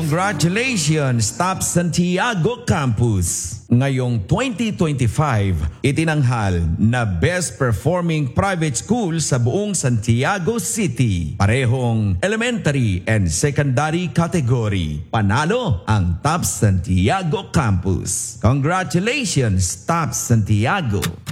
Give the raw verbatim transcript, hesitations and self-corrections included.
Congratulations, Top Santiago Campus! Ngayong twenty twenty-five, itinanghal na Best Performing Private School sa buong Santiago City. Parehong elementary and secondary category. Panalo ang Top Santiago Campus. Congratulations, Top Santiago!